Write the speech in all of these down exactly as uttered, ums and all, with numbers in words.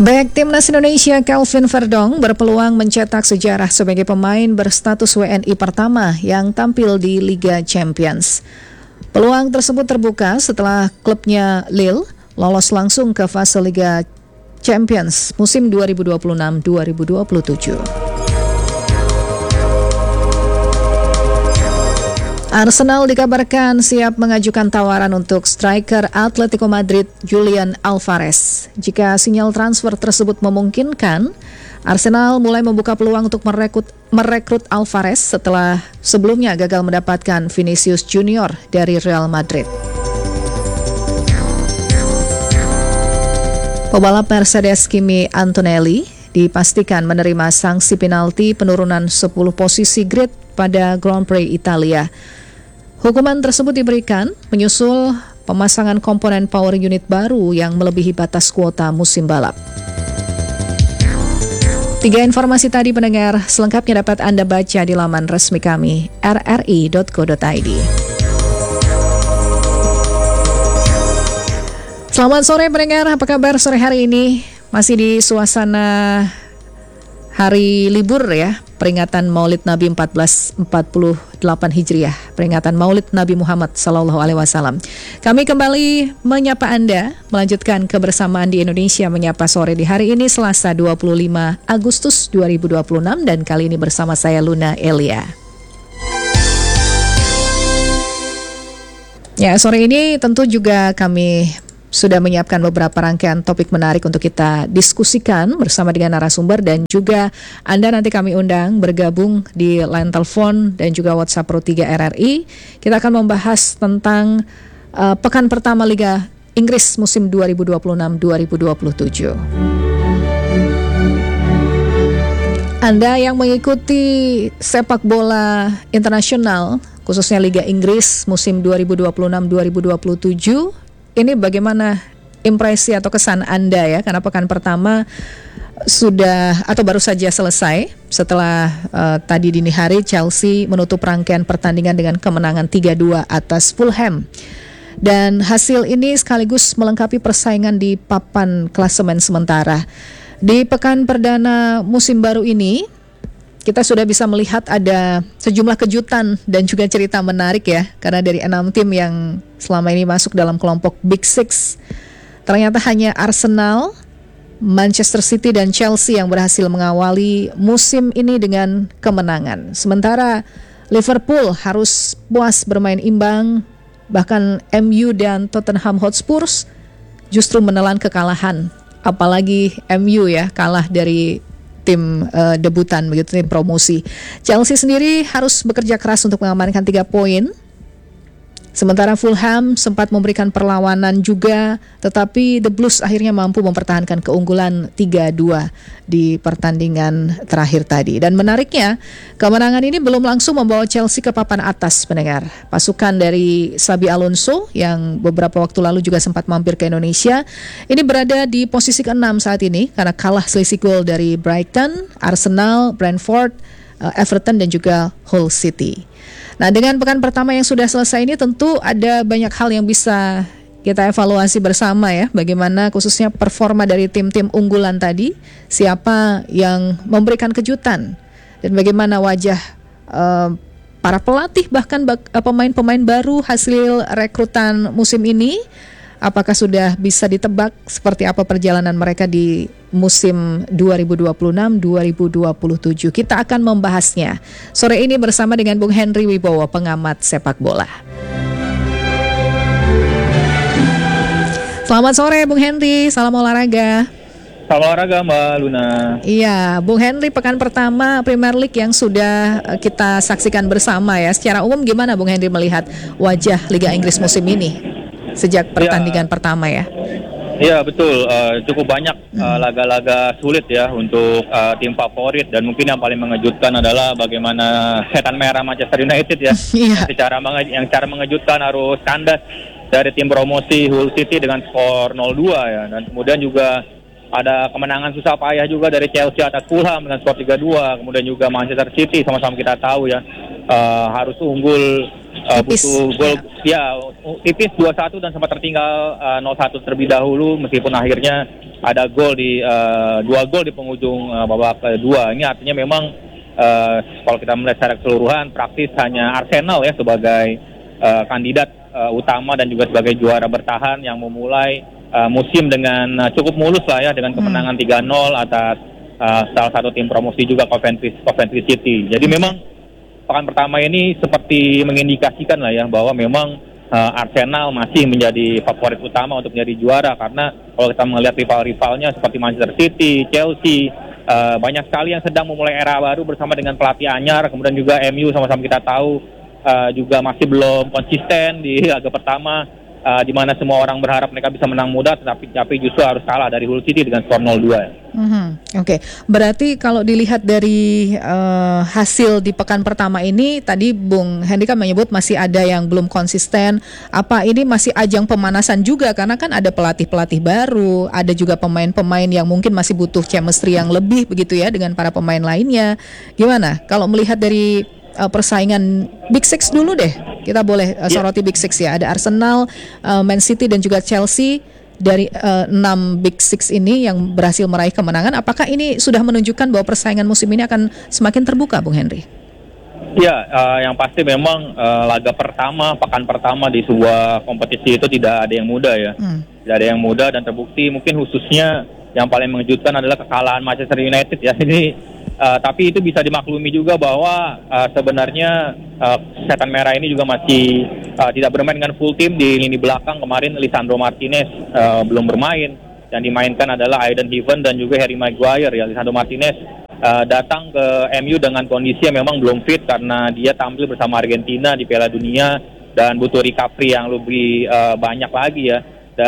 Back Timnas Indonesia Kelvin Verdong berpeluang mencetak sejarah sebagai pemain berstatus W N I pertama yang tampil di Liga Champions. Peluang tersebut terbuka setelah klubnya Lille lolos langsung ke fase Liga Champions musim dua ribu dua puluh enam dua ribu dua puluh tujuh. Arsenal dikabarkan siap mengajukan tawaran untuk striker Atletico Madrid Julian Alvarez. Jika sinyal transfer tersebut memungkinkan, Arsenal mulai membuka peluang untuk merekrut, merekrut Alvarez setelah sebelumnya gagal mendapatkan Vinicius Junior dari Real Madrid. Pebalap Mercedes Kimi Antonelli dipastikan menerima sanksi penalti penurunan sepuluh posisi grid pada Grand Prix Italia. Hukuman tersebut diberikan menyusul pemasangan komponen power unit baru yang melebihi batas kuota musim balap. Tiga informasi tadi pendengar, selengkapnya dapat Anda baca di laman resmi kami r r i dot co dot i d. Selamat sore pendengar, apa kabar sore hari ini? Masih di suasana hari libur ya, peringatan Maulid Nabi seribu empat ratus empat puluh delapan Hijriah, peringatan Maulid Nabi Muhammad Sallallahu Alaihi Wasallam. Kami kembali menyapa Anda, melanjutkan kebersamaan di Indonesia Menyapa Sore di hari ini Selasa dua puluh lima Agustus dua ribu dua puluh enam, dan kali ini bersama saya Luna Elia. Ya, sore ini tentu juga kami sudah menyiapkan beberapa rangkaian topik menarik untuk kita diskusikan bersama dengan narasumber, dan juga Anda nanti kami undang bergabung di line telepon dan juga WhatsApp Pro tiga R R I. Kita akan membahas tentang uh, pekan pertama Liga Inggris musim dua ribu dua puluh enam dua ribu dua puluh tujuh. Anda yang mengikuti sepak bola internasional, khususnya Liga Inggris musim dua ribu dua puluh enam dua ribu dua puluh tujuh, ini bagaimana impresi atau kesan Anda ya, karena pekan pertama sudah atau baru saja selesai setelah uh, tadi dini hari Chelsea menutup rangkaian pertandingan dengan kemenangan tiga dua atas Fulham. Dan hasil ini sekaligus melengkapi persaingan di papan klasemen sementara. Di pekan perdana musim baru ini, kita sudah bisa melihat ada sejumlah kejutan dan juga cerita menarik ya, karena dari enam tim yang selama ini masuk dalam kelompok Big Six, ternyata hanya Arsenal, Manchester City dan Chelsea yang berhasil mengawali musim ini dengan kemenangan. Sementara Liverpool harus puas bermain imbang, bahkan M U dan Tottenham Hotspur justru menelan kekalahan, apalagi M U ya kalah dari tim uh, debutan begitu, tim promosi. Chelsea sendiri harus bekerja keras untuk mengamankan tiga poin. Sementara Fulham sempat memberikan perlawanan juga, tetapi The Blues akhirnya mampu mempertahankan keunggulan tiga dua di pertandingan terakhir tadi. Dan menariknya, kemenangan ini belum langsung membawa Chelsea ke papan atas pendengar. Pasukan dari Xabi Alonso yang beberapa waktu lalu juga sempat mampir ke Indonesia, ini berada di posisi keenam saat ini karena kalah selisih gol dari Brighton, Arsenal, Brentford, Everton dan juga Hull City. Nah, dengan pekan pertama yang sudah selesai ini tentu ada banyak hal yang bisa kita evaluasi bersama ya. Bagaimana khususnya performa dari tim-tim unggulan tadi, siapa yang memberikan kejutan, dan bagaimana wajah uh, para pelatih bahkan bak- uh, pemain-pemain baru hasil rekrutan musim ini. Apakah sudah bisa ditebak seperti apa perjalanan mereka di musim dua ribu dua puluh enam dua ribu dua puluh tujuh? Kita akan membahasnya sore ini bersama dengan Bung Henry Wibowo, pengamat sepak bola. Selamat sore Bung Henry, salam olahraga. Salam olahraga Mbak Luna. Iya, Bung Henry, pekan pertama Premier League yang sudah kita saksikan bersama ya. Secara umum gimana Bung Henry melihat wajah Liga Inggris musim ini sejak pertandingan ya, pertama ya? Iya betul, uh, cukup banyak uh, laga-laga sulit ya untuk uh, tim favorit, dan mungkin yang paling mengejutkan adalah bagaimana setan merah Manchester United ya, yang secara menge- yang cara mengejutkan harus kandas dari tim promosi Hull City dengan skor nol dua ya, dan kemudian juga ada kemenangan susah payah juga dari Chelsea atas Fulham dengan skor tiga dua. Kemudian juga Manchester City sama-sama kita tahu ya uh, harus unggul uh, butuh gol ya, ya tipis dua satu dan sempat tertinggal uh, nol satu terlebih dahulu meskipun akhirnya ada gol di uh, dua gol di penghujung uh, babak kedua. Ini artinya memang uh, kalau kita melihat secara keseluruhan praktis hanya Arsenal ya sebagai uh, kandidat uh, utama dan juga sebagai juara bertahan yang memulai Uh, musim dengan uh, cukup mulus lah ya dengan kemenangan hmm. tiga nol atas uh, salah satu tim promosi juga Coventry, Coventry City. Jadi hmm. memang pekan pertama ini seperti mengindikasikan lah ya bahwa memang uh, Arsenal masih menjadi favorit utama untuk menjadi juara karena kalau kita melihat rival-rivalnya seperti Manchester City, Chelsea, uh, banyak sekali yang sedang memulai era baru bersama dengan pelatih anyar. Kemudian juga M U sama-sama kita tahu uh, juga masih belum konsisten di laga pertama. Uh, di mana semua orang berharap mereka bisa menang mudah, tetapi tapi justru harus kalah dari Hull City dengan skor nol dua. Mm-hmm. Oke, okay. Berarti kalau dilihat dari uh, hasil di pekan pertama ini, tadi Bung Henry kan menyebut masih ada yang belum konsisten. Apa ini masih ajang pemanasan juga? Karena kan ada pelatih-pelatih baru, ada juga pemain-pemain yang mungkin masih butuh chemistry yang lebih begitu ya dengan para pemain lainnya. Gimana? Kalau melihat dari Uh, persaingan Big Six dulu deh, kita boleh uh, soroti yeah. Big Six ya. Ada Arsenal, uh, Man City dan juga Chelsea. Dari uh, enam Big Six ini yang berhasil meraih kemenangan, apakah ini sudah menunjukkan bahwa persaingan musim ini akan semakin terbuka, Bung Henry? Ya, uh, yang pasti memang uh, laga pertama, pekan pertama di sebuah kompetisi itu tidak ada yang mudah ya. Hmm. Tidak ada yang mudah dan terbukti mungkin khususnya yang paling mengejutkan adalah kekalahan Manchester United ya. Ini Uh, tapi itu bisa dimaklumi juga bahwa uh, sebenarnya uh, setan merah ini juga masih uh, tidak bermain dengan full tim di lini belakang. Kemarin Lisandro Martinez uh, belum bermain, yang dimainkan adalah Aiden Heaven dan juga Harry Maguire ya. Lisandro Martinez uh, datang ke M U dengan kondisi yang memang belum fit karena dia tampil bersama Argentina di Piala Dunia dan butuh recovery yang lebih uh, banyak lagi ya.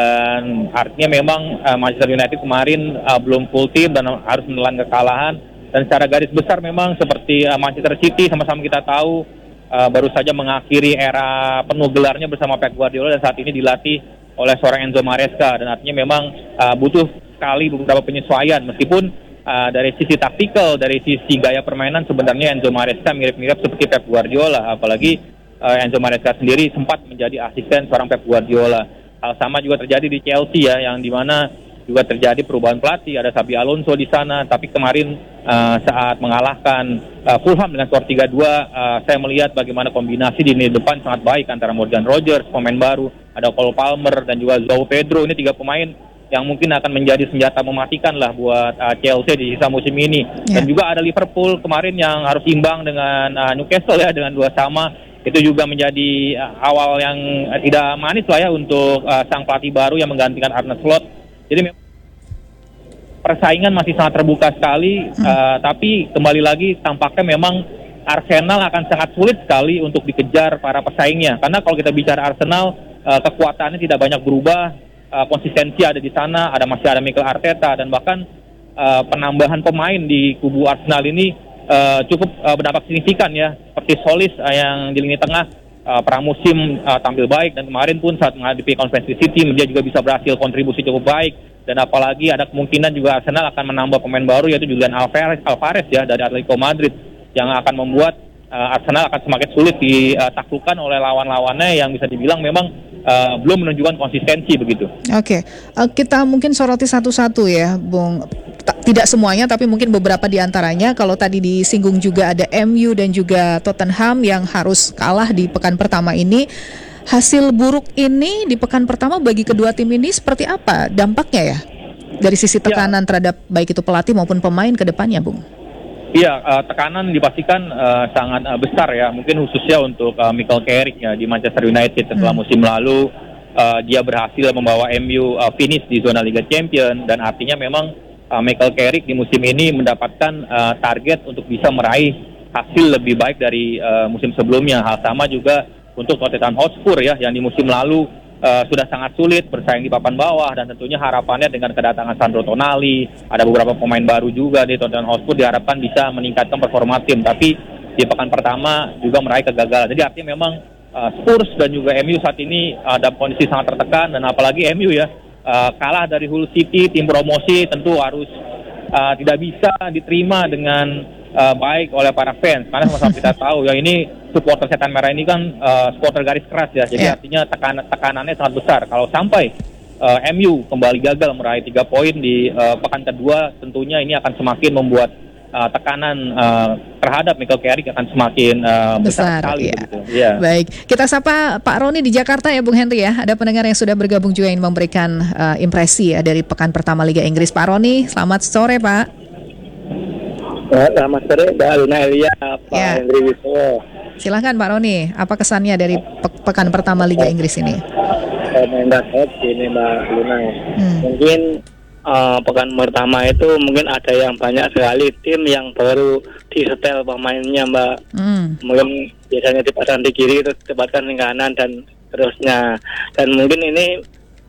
Dan artinya memang uh, Manchester United kemarin uh, belum full tim dan harus menelan kekalahan. Dan secara garis besar memang seperti uh, Manchester City sama-sama kita tahu uh, baru saja mengakhiri era penuh gelarnya bersama Pep Guardiola dan saat ini dilatih oleh seorang Enzo Maresca dan artinya memang uh, butuh sekali beberapa penyesuaian meskipun uh, dari sisi taktikal, dari sisi gaya permainan sebenarnya Enzo Maresca mirip-mirip seperti Pep Guardiola, apalagi uh, Enzo Maresca sendiri sempat menjadi asisten seorang Pep Guardiola. Hal sama juga terjadi di Chelsea ya, yang dimana juga terjadi perubahan pelatih, ada Xabi Alonso di sana, tapi kemarin uh, saat mengalahkan uh, Fulham dengan skor tiga dua, uh, saya melihat bagaimana kombinasi di lini depan sangat baik antara Morgan Rogers, pemain baru, ada Cole Palmer dan juga João Pedro. Ini tiga pemain yang mungkin akan menjadi senjata mematikan lah buat uh, Chelsea di sisa musim ini. Yeah. Dan juga ada Liverpool kemarin yang harus imbang dengan uh, Newcastle ya dengan dua sama. Itu juga menjadi uh, awal yang uh, tidak manis lah ya untuk uh, sang pelatih baru yang menggantikan Arne Slot. Jadi memang persaingan masih sangat terbuka sekali, hmm. uh, tapi kembali lagi tampaknya memang Arsenal akan sangat sulit sekali untuk dikejar para pesaingnya. Karena kalau kita bicara Arsenal, uh, kekuatannya tidak banyak berubah, uh, konsistensi ada di sana, ada masih ada Mikel Arteta dan bahkan uh, penambahan pemain di kubu Arsenal ini uh, cukup uh, berdampak signifikan ya. Seperti Solis uh, yang di lini tengah. Uh, pramusim uh, tampil baik dan kemarin pun saat menghadapi Coventry City dia juga bisa berhasil kontribusi cukup baik dan apalagi ada kemungkinan juga Arsenal akan menambah pemain baru yaitu Julian Alvarez, Alvarez ya dari Atletico Madrid yang akan membuat uh, Arsenal akan semakin sulit ditaklukkan oleh lawan-lawannya yang bisa dibilang memang uh, belum menunjukkan konsistensi begitu. Oke, okay. uh, kita mungkin soroti satu-satu ya, Bung. Tidak semuanya, tapi mungkin beberapa di antaranya. Kalau tadi disinggung juga ada M U dan juga Tottenham yang harus kalah di pekan pertama ini. Hasil buruk ini di pekan pertama bagi kedua tim ini seperti apa dampaknya ya? Dari sisi tekanan ya. terhadap baik itu pelatih maupun pemain ke depannya, Bung? Iya, uh, tekanan dipastikan uh, sangat uh, besar ya. Mungkin khususnya untuk uh, Michael Carrick ya di Manchester United setelah hmm. musim lalu. Uh, dia berhasil membawa M U uh, finish di zona Liga Champions dan artinya memang Uh, Michael Carrick di musim ini mendapatkan uh, target untuk bisa meraih hasil lebih baik dari uh, musim sebelumnya. Hal sama juga untuk Tottenham Hotspur ya, yang di musim lalu uh, sudah sangat sulit bersaing di papan bawah dan tentunya harapannya dengan kedatangan Sandro Tonali, ada beberapa pemain baru juga di Tottenham Hotspur diharapkan bisa meningkatkan performa tim. Tapi di pekan pertama juga meraih kegagalan. Jadi artinya memang uh, Spurs dan juga M U saat ini uh, dalam kondisi sangat tertekan dan apalagi M U ya. uh, kalah dari Hull City, tim promosi tentu harus uh, tidak bisa diterima dengan uh, baik oleh para fans. Karena sama-sama kita tahu ya ini supporter Setan Merah ini kan uh, supporter garis keras ya. Jadi yeah. artinya tekan- tekanannya sangat besar. Kalau sampai uh, M U kembali gagal meraih tiga poin di uh, pekan kedua, tentunya ini akan semakin membuat Uh, tekanan uh, terhadap Michael Carrick akan semakin uh, besar, besar sekali. Ya. Ya. Baik, kita sapa Pak Roni di Jakarta ya, Bung Henry ya. Ada pendengar yang sudah bergabung juga yang memberikan uh, impresi ya dari pekan pertama Liga Inggris. Pak Roni, selamat sore Pak. Selamat sore Mbak Luna Elia, Pak ya. Henry Wiswo. Silahkan Pak Roni, apa kesannya dari pe- pekan pertama Liga Inggris ini? Mendak ini Mbak Luna. Hmm. Mungkin Uh, pekan pertama itu mungkin ada yang banyak sekali tim yang baru disetel pemainnya Mbak. Mm. Mungkin biasanya dipasang di kiri terus ditempatkan di kanan dan terusnya. Dan mungkin ini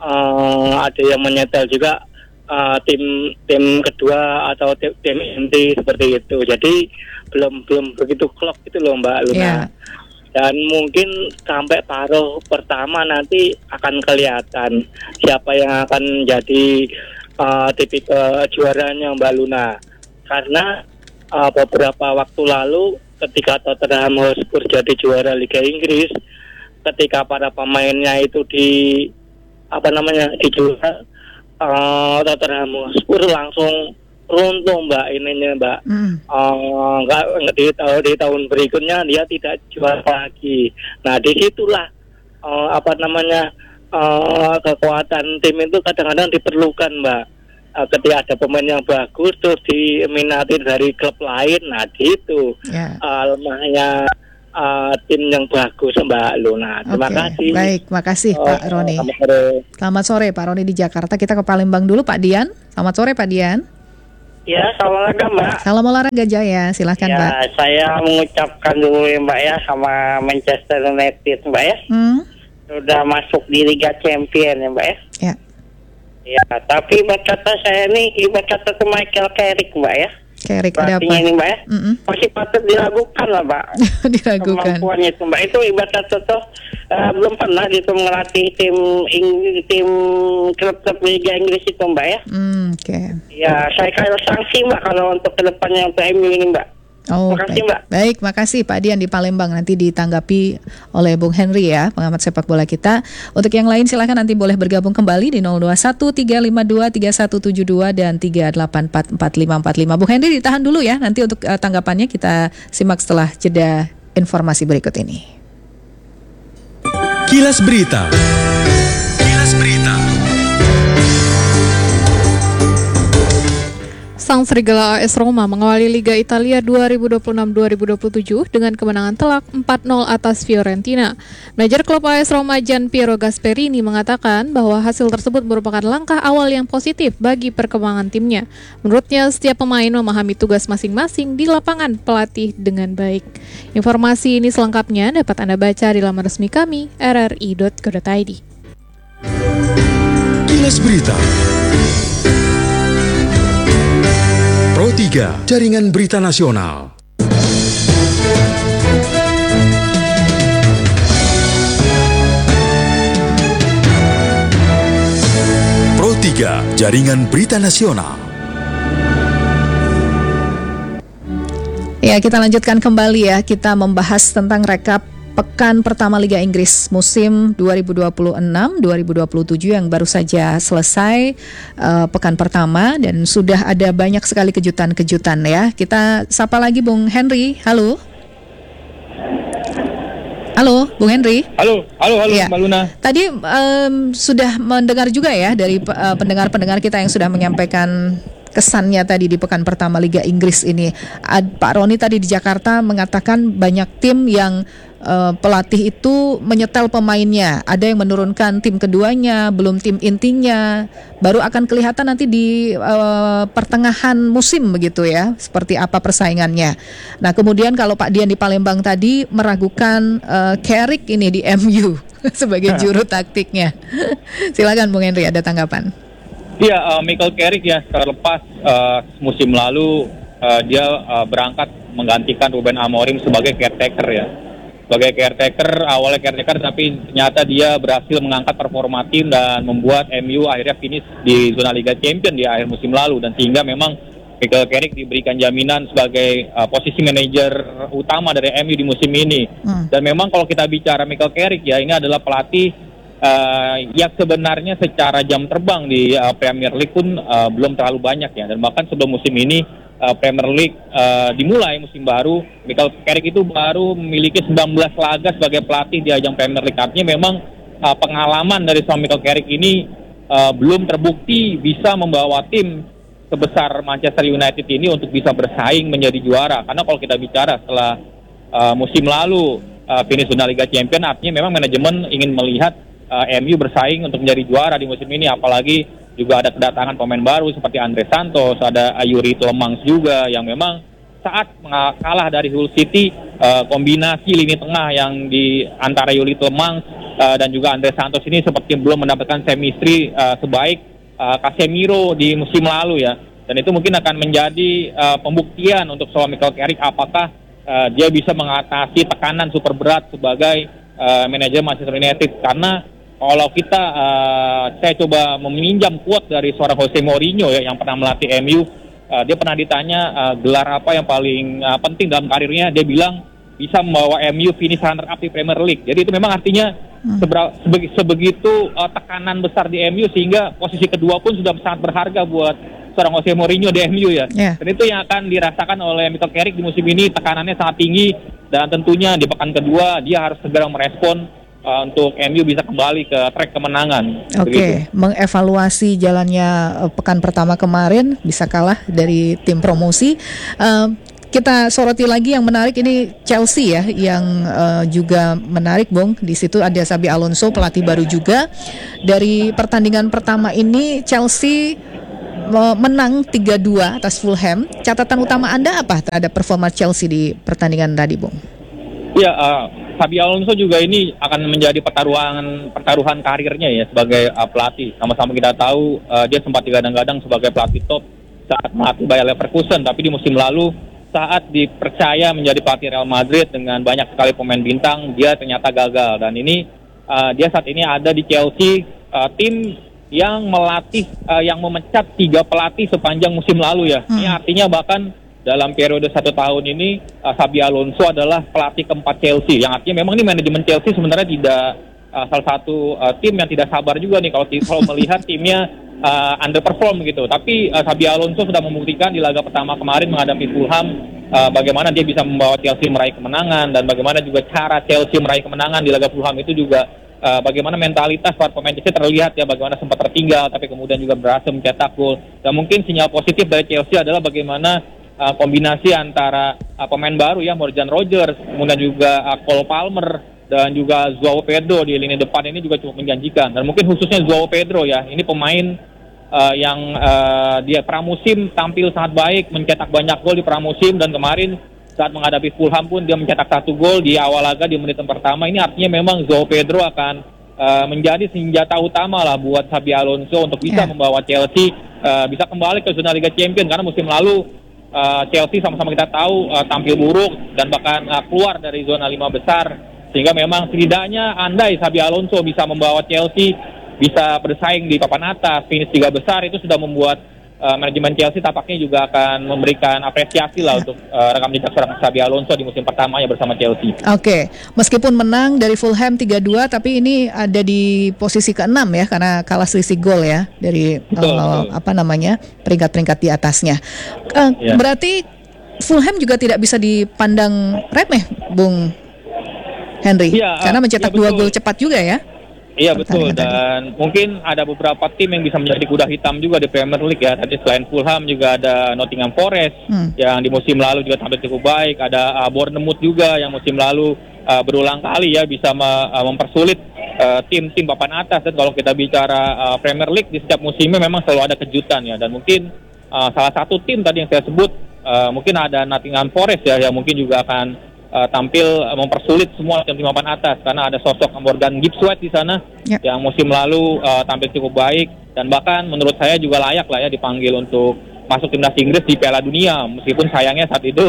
uh, ada yang menyetel juga uh, tim tim kedua atau tim, tim inti seperti itu. Jadi belum belum begitu klop itu loh Mbak Luna. Yeah. Dan mungkin sampai paruh pertama nanti akan kelihatan siapa yang akan jadi Uh, tipikal juaranya Mbak Luna, karena uh, beberapa waktu lalu ketika Tottenham Hotspur jadi juara Liga Inggris, ketika para pemainnya itu di apa namanya dijual, uh, Tottenham Hotspur langsung runtuh Mbak ininya Mbak. Mm. Uh, nggak di, di tahun berikutnya dia tidak juara lagi. Nah disitulah uh, apa namanya Uh, kekuatan tim itu kadang-kadang diperlukan Mbak. Uh, ketika ada pemain yang bagus terus diminati dari klub lain, nah gitu yeah. uh, lemahnya uh, tim yang bagus Mbak Luna. Terima okay. kasih. Baik, makasih uh, Pak Roni. Selamat sore. Selamat sore Pak Roni di Jakarta. Kita ke Palembang dulu Pak Dian. Selamat sore Pak Dian. Ya, salam olahraga Mbak. Salam olahraga Jaya, silahkan ya, Pak. Saya mengucapkan dulu ya Mbak ya sama Manchester United Mbak ya. Hmm. Sudah masuk di Liga Champion ya Mbak ya. Ya. Ya, tapi ibarat kata saya nih, ibarat kata ke Michael Carrick Mbak ya. Carrick ada apa? Ini Mbak ya. Mm-mm. Masih patut diragukan lah Mbak. Diragukan. Kemampuannya itu Mbak. Itu ibarat kata tuh uh, belum pernah gitu melatih tim Ing- tim klub-klub Liga Inggris itu Mbak ya. Mm, Oke. Okay. Ya, saya kira sanksi Mbak kalau untuk kedepannya untuk M U ini Mbak. Oh, makasih baik. Mbak. Baik, makasih Pak Dian di Palembang. Nanti ditanggapi oleh Bung Henry ya, pengamat sepak bola kita. Untuk yang lain silahkan nanti boleh bergabung kembali di nol dua satu tiga lima dua tiga satu tujuh dua dan tiga delapan empat empat lima empat lima. Bung Henry ditahan dulu ya, nanti untuk uh, tanggapannya kita simak setelah jeda informasi berikut ini. Kilas Berita. Kilas Berita. Sang Serigala A S Roma mengawali Liga Italia dua ribu dua puluh enam dua ribu dua puluh tujuh dengan kemenangan telak empat nol atas Fiorentina. Manajer klub A S Roma Gian Piero Gasperini mengatakan bahwa hasil tersebut merupakan langkah awal yang positif bagi perkembangan timnya. Menurutnya, setiap pemain memahami tugas masing-masing di lapangan pelatih dengan baik. Informasi ini selengkapnya dapat Anda baca di laman resmi kami r r i dot co dot i d. Kilas Berita. Pro tiga, Jaringan Berita Nasional. Pro tiga, Jaringan Berita Nasional. Ya, kita lanjutkan kembali ya. Kita membahas tentang rekap pekan pertama Liga Inggris musim dua ribu dua puluh enam dua ribu dua puluh tujuh yang baru saja selesai uh, pekan pertama dan sudah ada banyak sekali kejutan-kejutan ya. Kita sapa lagi Bung Henry. Halo. Halo, Bung Henry. Halo, halo, halo ya. Mbak Luna. Tadi um, sudah mendengar juga ya dari uh, pendengar-pendengar kita yang sudah menyampaikan kesannya tadi di pekan pertama Liga Inggris ini. Ad, Pak Roni tadi di Jakarta mengatakan banyak tim yang uh, pelatih itu menyetel pemainnya. Ada yang menurunkan tim keduanya, belum tim intinya. Baru akan kelihatan nanti di uh, pertengahan musim begitu ya, seperti apa persaingannya. Nah kemudian kalau Pak Dian di Palembang tadi meragukan uh, Carrick ini di M U sebagai juru taktiknya. Silakan Bung Henry, ada tanggapan? Iya, uh, Michael Carrick ya terlepas uh, musim lalu uh, dia uh, berangkat menggantikan Ruben Amorim sebagai caretaker ya. sebagai caretaker, awalnya caretaker tapi ternyata dia berhasil mengangkat performa tim dan membuat M U akhirnya finish di zona Liga Champions di akhir musim lalu, dan sehingga memang Michael Carrick diberikan jaminan sebagai uh, posisi manajer utama dari M U di musim ini. Hmm. Dan memang kalau kita bicara Michael Carrick ya, ini adalah pelatih uh, yang sebenarnya secara jam terbang di uh, Premier League pun uh, belum terlalu banyak ya. Dan bahkan sebelum musim ini uh, Premier League uh, dimulai musim baru, Michael Carrick itu baru memiliki sembilan belas laga sebagai pelatih di ajang Premier League. Artinya memang uh, pengalaman dari seorang Michael Carrick ini uh, belum terbukti bisa membawa tim sebesar Manchester United ini untuk bisa bersaing menjadi juara. Karena kalau kita bicara setelah uh, musim lalu uh, finish zona Liga Champions, artinya memang manajemen ingin melihat uh, M U bersaing untuk menjadi juara di musim ini. Apalagi juga ada kedatangan pemain baru seperti Andre Santos, ada Yuri Tielemans juga yang memang saat kalah dari Hull City, uh, kombinasi lini tengah yang di antara Yuri Tielemans uh, dan juga Andre Santos ini seperti belum mendapatkan chemistry uh, sebaik Uh, Casemiro di musim lalu ya, dan itu mungkin akan menjadi uh, pembuktian untuk seorang Michael Carrick apakah uh, dia bisa mengatasi tekanan super berat sebagai uh, manajer Manchester United. Karena kalau kita uh, saya coba meminjam quote dari seorang Jose Mourinho ya, yang pernah melatih M U, uh, dia pernah ditanya uh, gelar apa yang paling uh, penting dalam karirnya, dia bilang bisa membawa M U finish runner up di Premier League. Jadi itu memang artinya sebera, sebeg, sebegitu uh, tekanan besar di M U sehingga posisi kedua pun sudah sangat berharga buat seorang Jose Mourinho di M U ya. Yeah. Dan itu yang akan dirasakan oleh Michael Carrick di musim ini, tekanannya sangat tinggi dan tentunya di pekan kedua dia harus segera merespon uh, untuk M U bisa kembali ke track kemenangan. Oke, okay. Mengevaluasi jalannya uh, pekan pertama kemarin bisa kalah dari tim promosi. Uh, Kita soroti lagi yang menarik ini Chelsea ya, yang uh, juga menarik, Bung. Di situ ada Xabi Alonso, pelatih baru juga. Dari pertandingan pertama ini Chelsea uh, menang tiga dua atas Fulham. Catatan utama Anda apa terhadap performa Chelsea di pertandingan tadi, Bung? Ya, uh, Xabi Alonso juga ini akan menjadi pertaruhan pertaruhan karirnya ya sebagai uh, pelatih. Sama-sama kita tahu uh, dia sempat digadang-gadang sebagai pelatih top saat melatih Bayer Leverkusen, tapi di musim lalu saat dipercaya menjadi pelatih Real Madrid dengan banyak sekali pemain bintang, dia ternyata gagal. Dan ini uh, dia saat ini ada di Chelsea, uh, tim yang melatih, uh, yang memecat tiga pelatih sepanjang musim lalu ya. Hmm. Ini artinya bahkan dalam periode satu tahun ini, uh, Xabi Alonso adalah pelatih keempat Chelsea. Yang artinya memang ini manajemen Chelsea sebenarnya tidak uh, salah satu uh, tim yang tidak sabar juga nih kalau, kalau melihat timnya Uh, underperform gitu, tapi uh, Xabi Alonso sudah membuktikan di laga pertama kemarin menghadapi Fulham uh, bagaimana dia bisa membawa Chelsea meraih kemenangan, dan bagaimana juga cara Chelsea meraih kemenangan di laga Fulham itu juga uh, bagaimana mentalitas para pemain Chelsea terlihat ya, bagaimana sempat tertinggal tapi kemudian juga berhasil mencetak gol. Dan mungkin sinyal positif dari Chelsea adalah bagaimana uh, kombinasi antara uh, pemain baru ya, Morgan Rogers, kemudian juga uh, Cole Palmer dan juga Joao Pedro di lini depan ini juga cukup menjanjikan. Dan mungkin khususnya Joao Pedro ya, ini pemain Uh, yang uh, dia pramusim tampil sangat baik, mencetak banyak gol di pramusim, dan kemarin saat menghadapi Fulham pun dia mencetak satu gol di awal laga di menit pertama. Ini artinya memang Joao Pedro akan uh, menjadi senjata utama lah buat Xabi Alonso untuk bisa yeah. membawa Chelsea uh, bisa kembali ke zona Liga Champions, karena musim lalu uh, Chelsea sama-sama kita tahu uh, tampil buruk dan bahkan uh, keluar dari zona lima besar, sehingga memang setidaknya andai Xabi Alonso bisa membawa Chelsea bisa bersaing di papan atas, finish tiga besar, itu sudah membuat uh, manajemen Chelsea tampaknya juga akan memberikan apresiasi lah untuk uh, rekam jejak seorang Xabi Alonso di musim pertamanya bersama Chelsea. Oke, okay. Meskipun menang dari Fulham tiga dua, tapi ini ada di posisi keenam ya, karena kalah selisih gol ya dari betul, uh, betul. apa namanya peringkat-peringkat di atasnya. Uh, yeah. Berarti Fulham juga tidak bisa dipandang remeh, Bung Henry, yeah, uh, karena mencetak yeah, dua gol cepat juga ya. Iya betul, dan mungkin ada beberapa tim yang bisa menjadi kuda hitam juga di Premier League ya. Tadi selain Fulham juga ada Nottingham Forest hmm. yang di musim lalu juga tampil cukup baik. Ada uh, Bournemouth juga yang musim lalu uh, berulang kali ya bisa me- uh, mempersulit uh, tim-tim papan atas. Dan kalau kita bicara uh, Premier League di setiap musimnya memang selalu ada kejutan ya. Dan mungkin uh, salah satu tim tadi yang saya sebut uh, mungkin ada Nottingham Forest ya, yang mungkin juga akan Uh, tampil uh, mempersulit semua tim tim papan atas, karena ada sosok Morgan Gibbs-White di sana yeah. yang musim lalu uh, tampil cukup baik dan bahkan menurut saya juga layak lah ya dipanggil untuk masuk timnas Inggris di Piala Dunia, meskipun sayangnya saat itu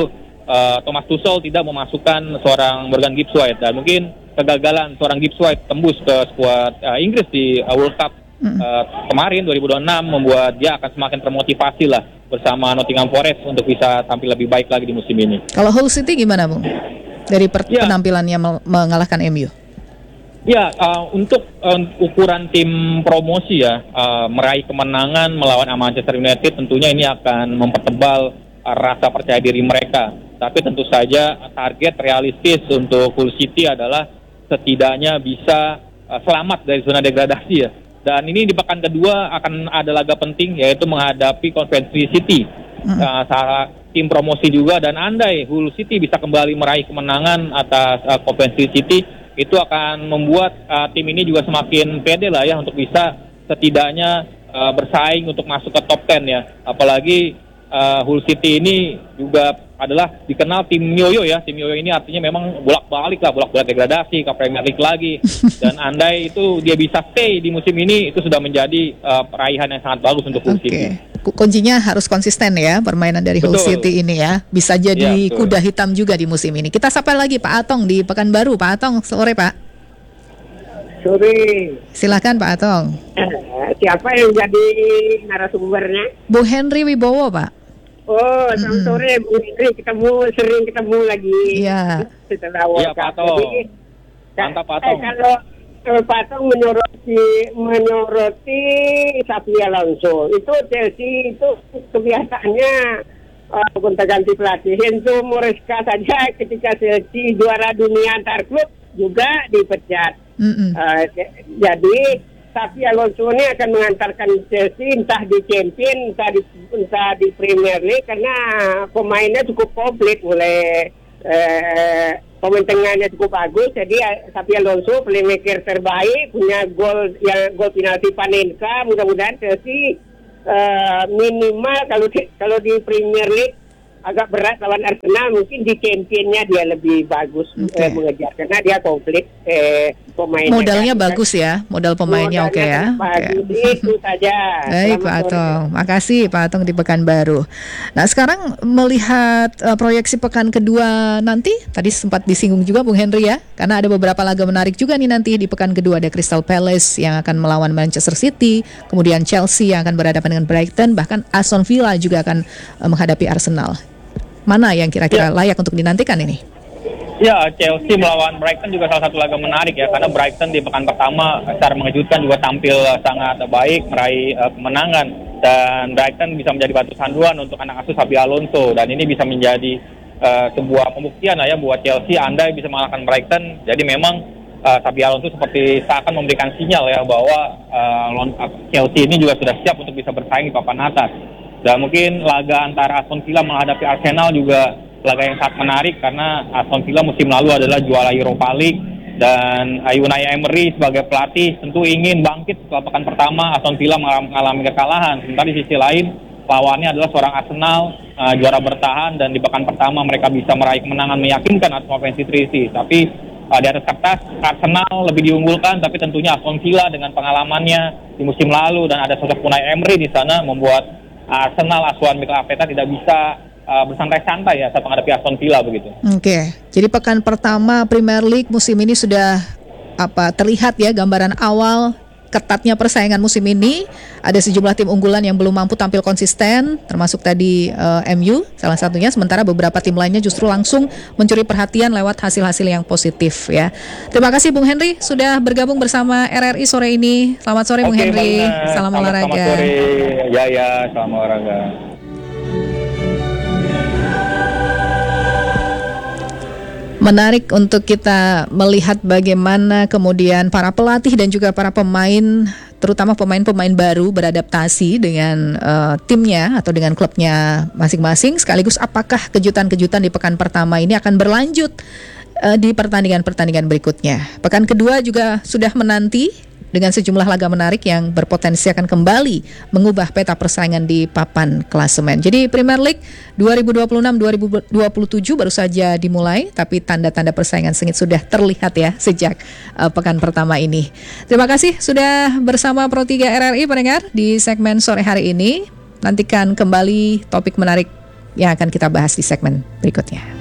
uh, Thomas Tuchel tidak memasukkan seorang Morgan Gibbs White, dan mungkin kegagalan seorang Gibbs White tembus ke skuad uh, Inggris di uh, World Cup uh, kemarin dua ribu dua puluh enam membuat dia akan semakin termotivasi lah bersama Nottingham Forest untuk bisa tampil lebih baik lagi di musim ini. Kalau Hull City gimana, Bung? Dari per- ya. penampilannya mel- mengalahkan M U? Ya, uh, untuk uh, ukuran tim promosi ya, uh, meraih kemenangan melawan Manchester United tentunya ini akan mempertebal uh, rasa percaya diri mereka. Tapi tentu saja target realistis untuk Hull City adalah setidaknya bisa uh, selamat dari zona degradasi ya. Dan ini di pekan kedua akan ada laga penting, yaitu menghadapi Coventry City. Hmm. Uh, salah tim promosi juga, dan andai Hull City bisa kembali meraih kemenangan atas uh, Coventry City, itu akan membuat uh, tim ini juga semakin pede lah ya untuk bisa setidaknya uh, bersaing untuk masuk ke top sepuluh ya. Apalagi uh, Hull City ini juga adalah dikenal tim yoyo ya. Tim yoyo ini artinya memang bolak-balik lah, bolak-balik degradasi ke Premier League lagi. Dan andai itu dia bisa stay di musim ini, itu sudah menjadi uh, peraihan yang sangat bagus untuk Hull City. Kuncinya harus konsisten ya permainan dari Hull City ini ya. Bisa jadi ya, kuda hitam juga di musim ini. Kita sapa lagi Pak Atong di Pekanbaru. Pak Atong, sore Pak. Sore. Silakan Pak Atong. Siapa yang jadi narasumbernya? Bu Henry Wibowo Pak. Oh, selamat mm. sore Bu Henry. Ketemu, sering ketemu lagi. Iya. Setelah Iya Pak Atong. Mantap Pak Atong. Eh, kalau Pak Atong menyoroti menyoroti Xabi Alonso, itu Chelsea itu kebiasaannya uh, gonta-ganti pelatih. Enzo Maresca saja ketika Chelsea juara dunia antar klub juga dipecat. Uh, jadi Xabi Alonso ini akan mengantarkan Chelsea entah di Champions, entah di, entah di Premier League, karena pemainnya cukup komplit, mulai uh, pemain tengahnya cukup bagus. Jadi Xabi Alonso playmaker terbaik, punya gol yang gol penalti Panenka. Mudah-mudahan Chelsea uh, minimal kalau di, kalau di Premier League agak berat lawan Arsenal, mungkin di Championnya dia lebih bagus okay. eh, mengejar, karena dia komplit eh, pemainnya. Modalnya kan, bagus ya, modal pemainnya oke okay ya. Bagus, okay. Itu saja. Baik Pak Atong, makasih Pak Atong di Pekanbaru. Nah sekarang melihat uh, proyeksi pekan kedua nanti, tadi sempat disinggung juga Bung Henry ya, karena ada beberapa laga menarik juga nih nanti di pekan kedua. Ada Crystal Palace yang akan melawan Manchester City, kemudian Chelsea yang akan berhadapan dengan Brighton, bahkan Aston Villa juga akan uh, menghadapi Arsenal. Mana yang kira-kira ya. layak untuk dinantikan ini? Ya, Chelsea melawan Brighton juga salah satu laga menarik ya, karena Brighton di pekan pertama secara mengejutkan juga tampil sangat baik, meraih uh, kemenangan, dan Brighton bisa menjadi batu sanduan untuk anak asuh Xabi Alonso, dan ini bisa menjadi uh, sebuah pembuktian lah ya buat Chelsea andai bisa mengalahkan Brighton. Jadi memang uh, Xabi Alonso seperti seakan memberikan sinyal ya bahwa uh, Chelsea ini juga sudah siap untuk bisa bersaing di papan atas. Dan mungkin laga antara Aston Villa menghadapi Arsenal juga laga yang sangat menarik, karena Aston Villa musim lalu adalah juara Europa League, dan Unai Emery sebagai pelatih tentu ingin bangkit setelah pekan pertama Aston Villa mengalami kekalahan. Sementara di sisi lain lawannya adalah seorang Arsenal uh, juara bertahan, dan di pekan pertama mereka bisa meraih kemenangan meyakinkan atas Coventry City. Tapi uh, di atas kertas Arsenal lebih diunggulkan, tapi tentunya Aston Villa dengan pengalamannya di musim lalu dan ada sosok Unai Emery di sana membuat Arsenal asuhan Mikel Arteta tidak bisa uh, bersantai-santai ya saat menghadapi Aston Villa begitu. Oke, okay. Jadi pekan pertama Premier League musim ini sudah apa terlihat ya gambaran awal ketatnya persaingan musim ini. Ada sejumlah tim unggulan yang belum mampu tampil konsisten, termasuk tadi uh, M U salah satunya. Sementara beberapa tim lainnya justru langsung mencuri perhatian lewat hasil-hasil yang positif ya. Terima kasih Bung Henry sudah bergabung bersama R R I sore ini. Selamat sore okay, Bung Henry. Bang, salam selamat, olahraga. Selamat sore. Ya ya, salam olahraga. Menarik untuk kita melihat bagaimana kemudian para pelatih dan juga para pemain, terutama pemain-pemain baru beradaptasi dengan uh, timnya atau dengan klubnya masing-masing. Sekaligus apakah kejutan-kejutan di pekan pertama ini akan berlanjut uh, di pertandingan-pertandingan berikutnya. Pekan kedua juga sudah menanti dengan sejumlah laga menarik yang berpotensi akan kembali mengubah peta persaingan di papan klasemen. Jadi Premier League dua ribu dua puluh enam dua ribu dua puluh tujuh baru saja dimulai, tapi tanda-tanda persaingan sengit sudah terlihat ya sejak uh, pekan pertama ini. Terima kasih sudah bersama Pro tiga R R I pendengar di segmen sore hari ini. Nantikan kembali topik menarik yang akan kita bahas di segmen berikutnya.